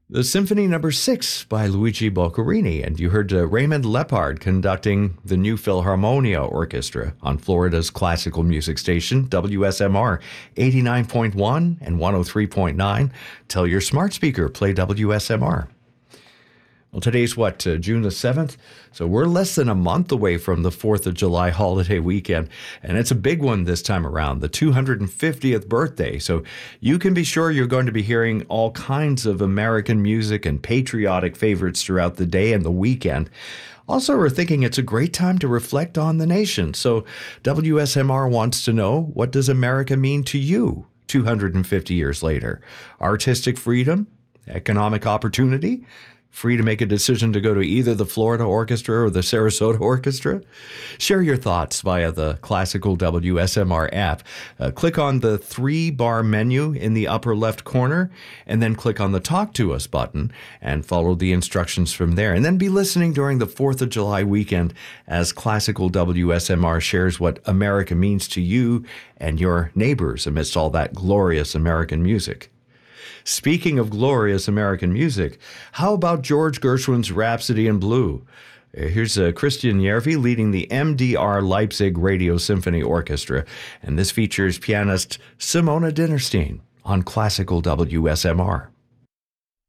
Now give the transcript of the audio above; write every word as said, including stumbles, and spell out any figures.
The Symphony Number Six by Luigi Boccherini, and you heard uh, Raymond Lepard conducting the New Philharmonia Orchestra on Florida's classical music station, W S M R eighty-nine point one and one oh three point nine. Tell your smart speaker, play W S M R. Well, today's what, uh, June the seventh? So we're less than a month away from the fourth of July holiday weekend, and it's a big one this time around, the two hundred fiftieth birthday. So you can be sure you're going to be hearing all kinds of American music and patriotic favorites throughout the day and the weekend. Also, we're thinking it's a great time to reflect on the nation. So W S M R wants to know, what does America mean to you two hundred fifty years later? Artistic freedom? Economic opportunity? Free to make a decision to go to either the Florida Orchestra or the Sarasota Orchestra? Share your thoughts via the classical W S M R app. Uh, click on the three-bar menu in the upper left corner, and then click on the Talk to Us button and follow the instructions from there. And then be listening during the fourth of July weekend as classical W S M R shares what America means to you and your neighbors amidst all that glorious American music. Speaking of glorious American music, how about George Gershwin's Rhapsody in Blue? Here's uh, Christian Järvi leading the M D R Leipzig Radio Symphony Orchestra, and this features pianist Simona Dinnerstein on classical W S M R.